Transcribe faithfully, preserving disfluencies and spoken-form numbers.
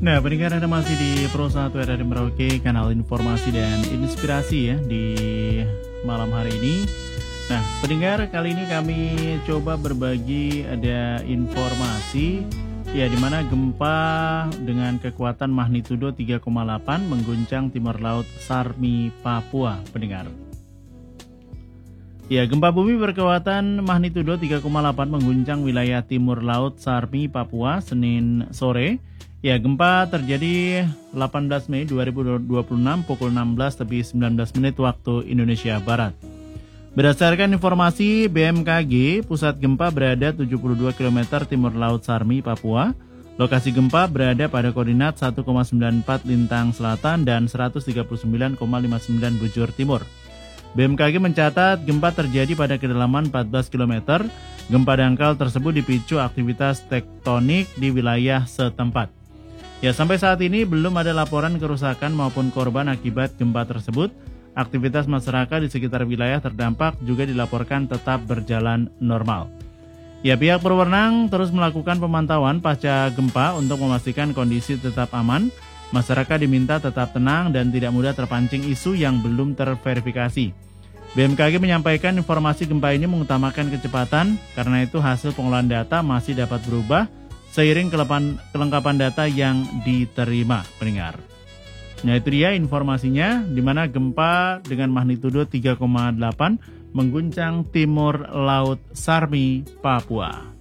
Nah, pendengar Anda masih di Pro satu R R I Merauke, kanal informasi dan inspirasi ya di malam hari ini. Nah, pendengar, kali ini kami coba berbagi ada informasi ya di mana gempa dengan kekuatan magnitudo tiga koma delapan mengguncang timur laut Sarmi, Papua, pendengar. Ya, gempa bumi berkekuatan magnitudo tiga koma delapan mengguncang wilayah timur laut Sarmi, Papua, Senin sore. Ya, gempa terjadi delapan belas Mei dua ribu dua puluh enam pukul enam belas lebih sembilan belas menit waktu Indonesia Barat. Berdasarkan informasi B M K G, pusat gempa berada tujuh puluh dua kilometer timur laut Sarmi, Papua. Lokasi gempa berada pada koordinat satu koma sembilan empat lintang selatan dan seratus tiga puluh sembilan koma lima sembilan bujur timur. B M K G mencatat gempa terjadi pada kedalaman empat belas kilometer. Gempa dangkal tersebut dipicu aktivitas tektonik di wilayah setempat. Ya, sampai saat ini belum ada laporan kerusakan maupun korban akibat gempa tersebut. Aktivitas masyarakat di sekitar wilayah terdampak juga dilaporkan tetap berjalan normal. Ya, pihak berwenang terus melakukan pemantauan pasca gempa untuk memastikan kondisi tetap aman. Masyarakat diminta tetap tenang dan tidak mudah terpancing isu yang belum terverifikasi. B M K G menyampaikan informasi gempa ini mengutamakan kecepatan, karena itu hasil pengolahan data masih dapat berubah seiring kelengkapan data yang diterima, pendengar. Nah, itu dia informasinya, di mana gempa dengan magnitudo tiga koma delapan mengguncang timur laut Sarmi, Papua.